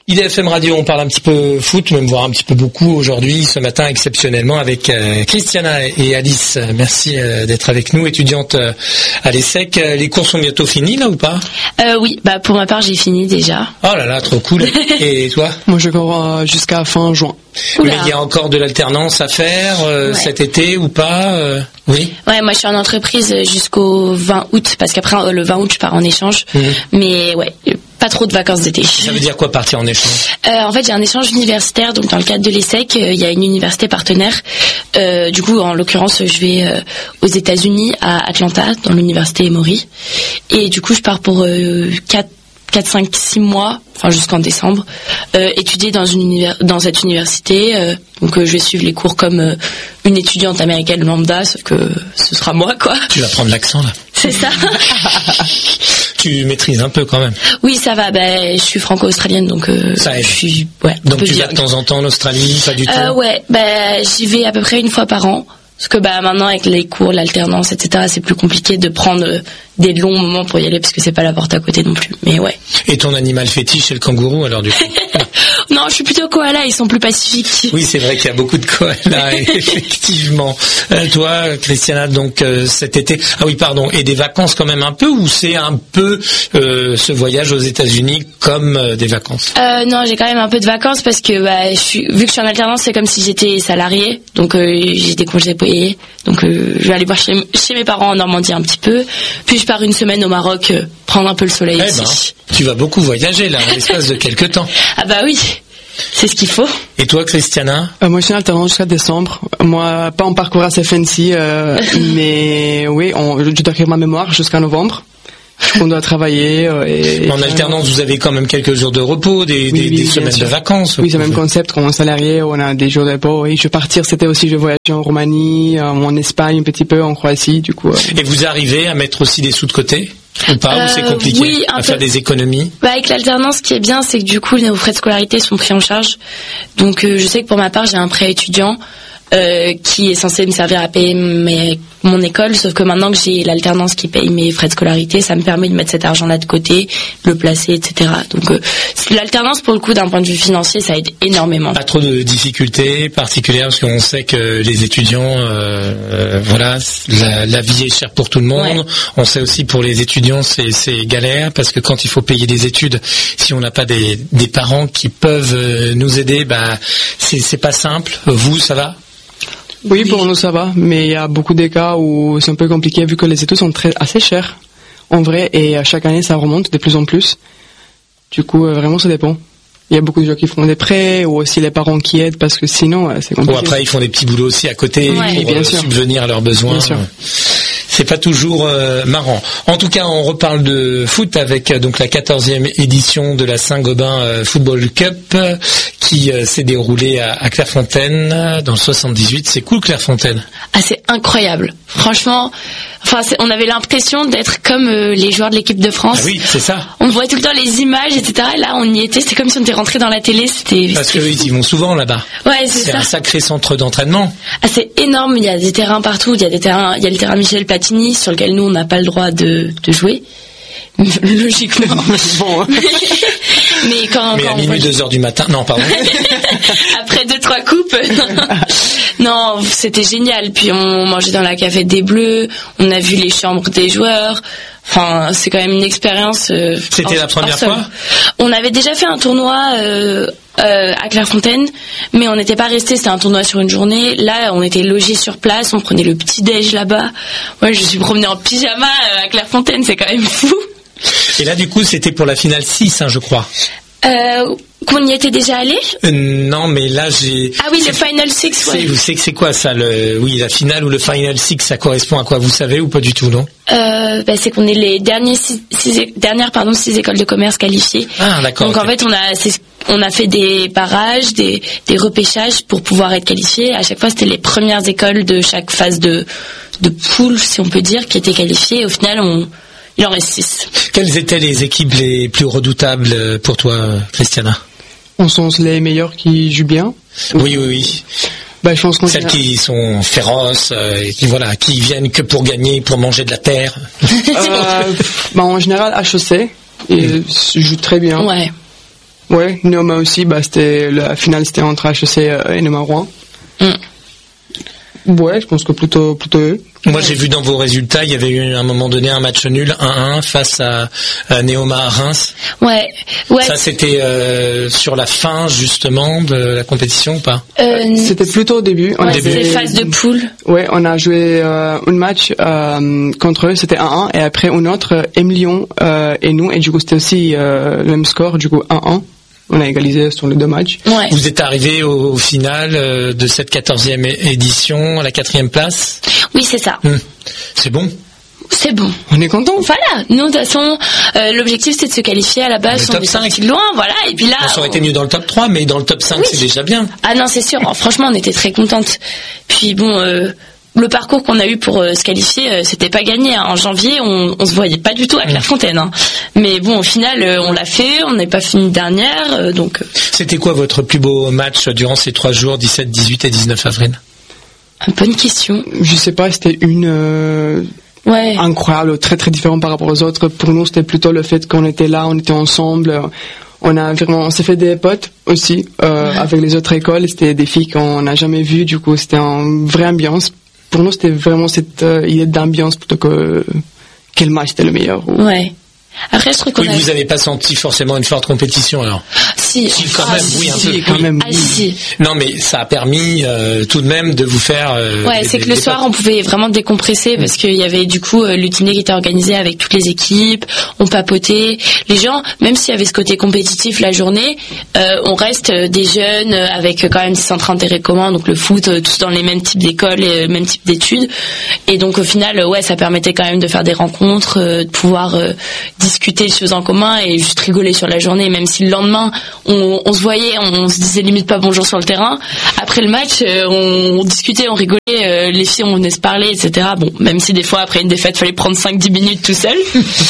IDFM Radio, on parle un petit peu foot, même voire un petit peu beaucoup aujourd'hui, ce matin exceptionnellement avec Christiana et Alice. Merci d'être avec nous, étudiante à l'ESSEC. Les cours sont bientôt finis là ou pas ? Oui, pour ma part j'ai fini déjà. Oh là là, trop cool. Et toi ? Moi je cours jusqu'à fin juin. Mais il y a encore de l'alternance à faire cet été ou pas Oui. Ouais, moi je suis en entreprise jusqu'au 20 août, parce qu'après le 20 août je pars en échange. Mais ouais, pas trop de vacances d'été. Ça veut dire quoi partir en échange ? En fait j'ai un échange universitaire, donc dans le cadre de l'ESSEC, il y a une université partenaire. Du coup en l'occurrence je vais aux États-Unis, à Atlanta, dans l'université Emory. Et du coup je pars pour 4, 5, 6 mois, enfin jusqu'en décembre, étudier dans cette université. Donc je vais suivre les cours comme une étudiante américaine lambda, sauf que ce sera moi quoi. Tu vas prendre l'accent là. C'est ça. Tu maîtrises un peu quand même. Oui, ça va. Je suis franco-australienne, donc ça aide. Je suis donc tu vas de temps en temps en Australie, pas du tout. Ouais, j'y vais à peu près une fois par an. Parce que maintenant avec les cours, l'alternance, etc., c'est plus compliqué de prendre des longs moments pour y aller parce que c'est pas la porte à côté non plus. Mais ouais. Et ton animal fétiche, c'est le kangourou alors du coup ? Non, je suis plutôt koala, ils sont plus pacifiques. Oui, c'est vrai qu'il y a beaucoup de koalas, effectivement. Toi, Christiana, donc cet été, et des vacances quand même un peu, ou c'est un peu ce voyage aux États-Unis comme des vacances ? Non, j'ai quand même un peu de vacances parce que vu que je suis en alternance, c'est comme si j'étais salariée, donc j'ai des congés payés. Donc je vais aller voir chez mes parents en Normandie un petit peu, puis je pars une semaine au Maroc prendre un peu le soleil ici. Tu vas beaucoup voyager là, en l'espace de quelques temps. Ah bah oui, c'est ce qu'il faut. Et toi, Christiana ? Moi, je suis en alternance jusqu'à décembre. Moi, pas en parcours assez fancy, mais oui, je dois écrire ma mémoire jusqu'à novembre. On doit travailler. En alternance, vous avez quand même quelques jours de repos, des semaines de vacances. Oui, c'est le même concept qu'on est salarié, on a des jours de repos. Oui, je vais partir, je voyageais en Roumanie, en Espagne un petit peu, en Croatie, du coup. Et vous arrivez à mettre aussi des sous de côté ? Ou pas, ou c'est compliqué à faire des économies ? Avec l'alternance, ce qui est bien, c'est que du coup, nos frais de scolarité sont pris en charge. Donc, je sais que pour ma part, j'ai un prêt étudiant qui est censé me servir à payer mon école, sauf que maintenant que j'ai l'alternance qui paye mes frais de scolarité, ça me permet de mettre cet argent-là de côté, de le placer, etc. Donc, l'alternance, pour le coup, d'un point de vue financier, ça aide énormément. Pas trop de difficultés particulières, parce qu'on sait que les étudiants, la vie est chère pour tout le monde. Ouais. On sait aussi pour les étudiants, c'est galère, parce que quand il faut payer des études, si on n'a pas des parents qui peuvent nous aider, c'est pas simple. Vous, ça va ? Oui, pour nous ça va, mais il y a beaucoup de cas où c'est un peu compliqué vu que les études sont assez chères en vrai, et à chaque année ça remonte de plus en plus. Du coup, vraiment ça dépend. Il y a beaucoup de gens qui font des prêts, ou aussi les parents qui aident, parce que sinon c'est compliqué. Ou après ils font des petits boulots aussi à côté pour subvenir à leurs besoins. Bien sûr. C'est pas toujours marrant. En tout cas, on reparle de foot avec donc la 14e édition de la Saint-Gobain Football Cup qui s'est déroulée à Clairefontaine dans le 78. C'est cool Clairefontaine. Ah, c'est incroyable. Franchement, on avait l'impression d'être comme les joueurs de l'équipe de France. Ah oui, c'est ça. On voit tout le temps les images, etc. Et là, on y était. C'était comme si on était rentré dans la télé. Parce que ils y vont souvent là-bas. Ouais, c'est ça. Un sacré centre d'entraînement. Ah, c'est énorme. Il y a des terrains partout. Il y a le terrain Michel Platini sur lequel nous on n'a pas le droit de jouer. Logiquement. Bon. Mais à minuit 2h du matin. Non, pardon. Après 2-3 coupes. Non, c'était génial. Puis on mangeait dans la café des Bleus. On a vu les chambres des joueurs. Enfin, c'est quand même une expérience. C'était la première fois ? On avait déjà fait un tournoi à Clairefontaine, mais on n'était pas resté. C'était un tournoi sur une journée. Là, on était logés sur place. On prenait le petit déj là-bas. Moi, je suis promenée en pyjama à Clairefontaine. C'est quand même fou. Et là, du coup, c'était pour la finale 6, je crois. Qu'on y était déjà allé ? Non, mais là, j'ai... Ah oui, le Final Six, ouais. Vous savez que c'est quoi ça, la finale ou le Final Six, ça correspond à quoi, vous savez, ou pas du tout, non ? C'est qu'on est les dernières 6 écoles de commerce qualifiées. Ah, d'accord. Donc, en fait, on a fait des barrages, des repêchages pour pouvoir être qualifiés. À chaque fois, c'était les premières écoles de chaque phase de poule, si on peut dire, qui étaient qualifiées. Et au final, il en reste 6. Quelles étaient les équipes les plus redoutables pour toi, Christiana ? On sens les meilleurs qui jouent bien. Oui. Je pense celles qui sont féroces, qui viennent que pour gagner, pour manger de la terre. En général, HEC, joue très bien. Ouais. Ouais, Neoma aussi, la finale c'était entre HEC et Neoma Rouen. Ouais, je pense que plutôt eux. Moi, j'ai vu dans vos résultats, il y avait eu à un moment donné un match nul 1-1 face à Neoma à Reims. Ouais. Ça, c'était sur la fin justement de la compétition ou pas? C'était plutôt au début. C'était phase de poule. Ouais, on a joué un match contre eux, c'était 1-1, et après un autre, Lyon et nous, et du coup c'était aussi le même score, du coup 1-1. On a égalisé sur les 2 matchs. Ouais. Vous êtes arrivé au final de cette 14e édition à la 4e place. Oui, c'est ça. C'est bon. C'est bon. On est content. Voilà. Nous, de toute façon, l'objectif c'était de se qualifier à la base. Le top 5. De loin, voilà. Et puis là, on aurait été mieux dans le top 3, mais dans le top 5, c'est déjà bien. Ah non, c'est sûr. Franchement, on était très contentes. Puis bon, le parcours qu'on a eu pour se qualifier, c'était pas gagné. En janvier, on se voyait pas du tout à Clairefontaine. Mais bon, au final, on l'a fait. On n'est pas fini dernière, donc. C'était quoi votre plus beau match durant ces 3 jours, 17, 18 et 19 avril? Bonne question. Je sais pas, c'était une incroyable, très très différent par rapport aux autres. Pour nous, c'était plutôt le fait qu'on était là, on était ensemble. On s'est fait des potes aussi avec les autres écoles. C'était des filles qu'on n'a jamais vues. Du coup, c'était une vraie ambiance. Pour nous, c'était vraiment cette idée d'ambiance plutôt que quel match était le meilleur. Ouais. Après, je trouve qu'on vous avez pas senti forcément une forte compétition alors? Si, quand même, oui, un peu. Quand même, oui. Si. Non, mais ça a permis tout de même de vous faire. C'est que le soir, on pouvait vraiment décompresser parce qu'il y avait du coup le dîner qui était organisé avec toutes les équipes. On papotait. Les gens, même s'il y avait ce côté compétitif la journée, on reste des jeunes avec quand même des centres d'intérêt communs, donc le foot, tous dans les mêmes types d'écoles et le même type d'études. Et donc au final, ça permettait quand même de faire des rencontres, de pouvoir discuter des choses en commun et juste rigoler sur la journée, même si le lendemain on se voyait, on se disait limite pas bonjour sur le terrain. Après le match, on discutait, on rigolait, les filles on venait se parler, etc. Bon, même si des fois après une défaite fallait prendre 5-10 minutes tout seul,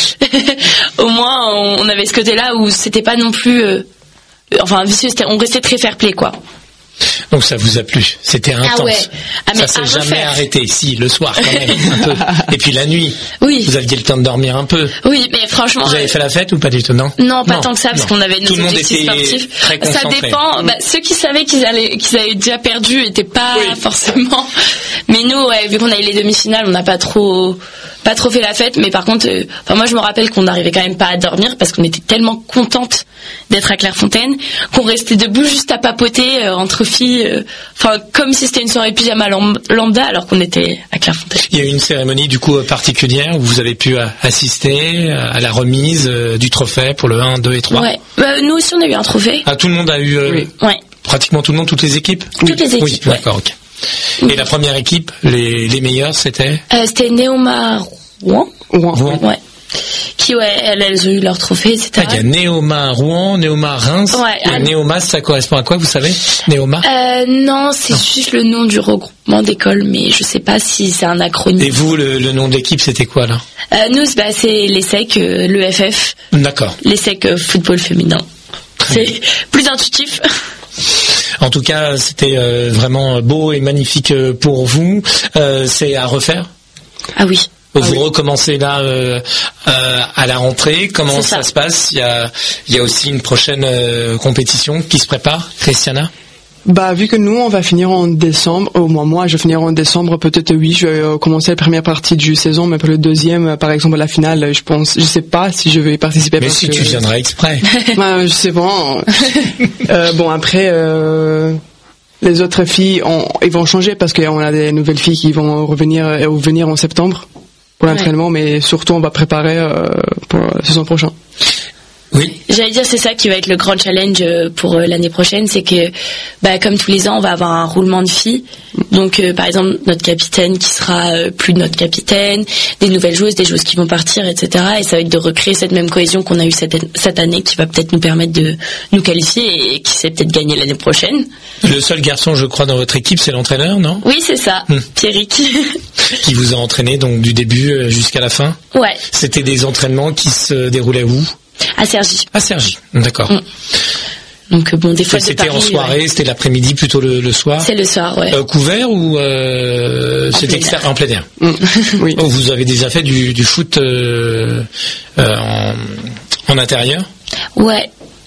au moins on avait ce côté-là où c'était pas non plus vicieux, on restait très fair-play quoi. Donc ça vous a plu, c'était intense. Ça s'est jamais arrêté, si, le soir quand même, un peu. Et puis la nuit, vous aviez le temps de dormir un peu. Oui, mais franchement... Vous avez fait la fête ou pas du tout, non? Non, pas tant que ça, parce qu'on avait nos objectifs sportifs. Ça dépend, ceux qui savaient qu'ils avaient déjà perdu étaient pas forcément... Mais nous, vu qu'on a eu les demi-finales, on n'a pas trop fait la fête, mais par contre, moi je me rappelle qu'on n'arrivait quand même pas à dormir parce qu'on était tellement contentes d'être à Clairefontaine qu'on restait debout juste à papoter entre filles, comme si c'était une soirée pyjama lambda alors qu'on était à Clairefontaine. Il y a eu une cérémonie du coup particulière où vous avez pu assister à la remise du trophée pour le 1, 2 et 3. Ouais, nous aussi on a eu un trophée. Ah, tout le monde a eu pratiquement tout le monde, toutes les équipes? Toutes les équipes. Oui, d'accord, ok. Et la première équipe, les meilleures, c'était c'était Neoma Rouen. Ouais. Qui, elles ont eu leur trophée, etc. Il y a Neoma Rouen, Neoma Reims. Et Neoma, ça correspond à quoi, vous savez? Neoma? Non, c'est juste le nom du regroupement d'écoles, mais je sais pas si c'est un acronyme. Et vous, le nom d'équipe, c'était quoi, là? Nous, c'est l'ESSEC, l'EFF. D'accord. L'ESSEC football féminin. C'est plus intuitif. En tout cas, c'était vraiment beau et magnifique pour vous. C'est à refaire? Ah oui. Vous recommencez là à la rentrée. Comment ça se passe? Il y a aussi une prochaine compétition qui se prépare, Christiana? Vu que nous, on va finir en décembre, moi, je finirai en décembre, peut-être je vais commencer la première partie du saison, mais pour le deuxième, par exemple, la finale, je sais pas si je vais y participer. Mais si tu viendras exprès. Je sais pas. Après, les autres filles, ils vont changer parce qu'on a des nouvelles filles qui vont venir en septembre pour l'entraînement, mais surtout, on va préparer pour la saison prochaine. Oui. J'allais dire, c'est ça qui va être le grand challenge pour l'année prochaine, c'est que, comme tous les ans, on va avoir un roulement de filles. Donc, par exemple, notre capitaine qui sera plus notre capitaine, des nouvelles joueuses, des joueuses qui vont partir, etc. Et ça va être de recréer cette même cohésion qu'on a eue cette année, qui va peut-être nous permettre de nous qualifier et qui sait peut-être gagner l'année prochaine. Le seul garçon, je crois, dans votre équipe, c'est l'entraîneur, non? Oui, c'est ça, Pierrick. Qui vous a entraîné donc du début jusqu'à la fin? Ouais. C'était des entraînements qui se déroulaient où? À Cergy. À Cergy, d'accord. Donc des fois c'était de Paris, en soirée, c'était l'après-midi plutôt le soir. C'est le soir, ouais. Couvert ou c'était en plein air? Oui. Vous avez déjà fait du foot en intérieur? Ouais.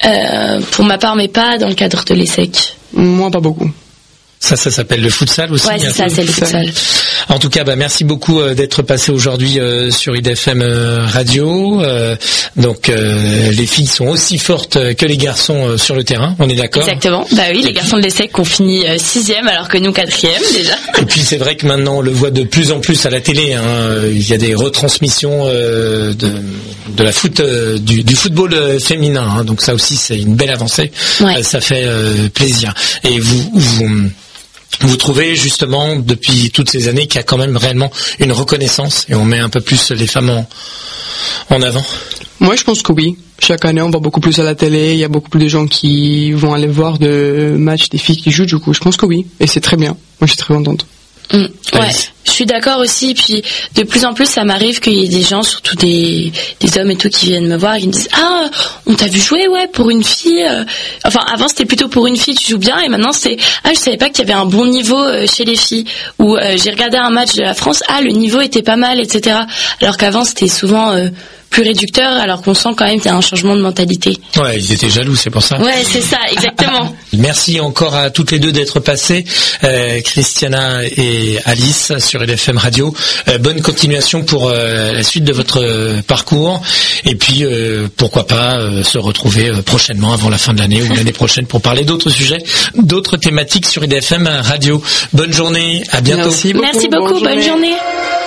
Pour ma part, mais pas dans le cadre de l'ESSEC. Moi, pas beaucoup. Ça s'appelle le futsal aussi. Ouais, c'est ça, c'est le futsal. En tout cas, merci beaucoup d'être passé aujourd'hui sur IDFM Radio. Donc, les filles sont aussi fortes que les garçons sur le terrain, on est d'accord ? Exactement. Bah oui, les garçons de l'ESSEC ont fini 6e alors que nous 4e déjà. Et puis c'est vrai que maintenant on le voit de plus en plus à la télé. Il y a des retransmissions de la du football féminin. Donc ça aussi c'est une belle avancée. Ouais. Ça fait plaisir. Et vous trouvez justement depuis toutes ces années qu'il y a quand même réellement une reconnaissance et on met un peu plus les femmes en avant? Moi, je pense que oui. Chaque année, on voit beaucoup plus à la télé. Il y a beaucoup plus de gens qui vont aller voir de matchs des filles qui jouent. Du coup, je pense que oui. Et c'est très bien. Moi, je suis très contente. Ouais, je suis d'accord aussi. Puis de plus en plus, ça m'arrive qu'il y ait des gens, surtout des hommes et tout, qui viennent me voir et qui me disent on t'a vu jouer, ouais, pour une fille. Enfin, avant c'était plutôt pour une fille, tu joues bien, et maintenant c'est je savais pas qu'il y avait un bon niveau chez les filles. Ou j'ai regardé un match de la France, le niveau était pas mal, etc. Alors qu'avant c'était souvent plus réducteur, alors qu'on sent quand même qu'il y a un changement de mentalité. Ouais, ils étaient jaloux, c'est pour ça. Ouais, c'est ça, exactement. Merci encore à toutes les deux d'être passées, Christiana et Alice sur IDFM Radio. Bonne continuation pour la suite de votre parcours, et puis pourquoi pas se retrouver prochainement avant la fin de l'année ou l'année prochaine pour parler d'autres sujets, d'autres thématiques sur IDFM Radio. Bonne journée, à bientôt. Merci beaucoup, bonne journée.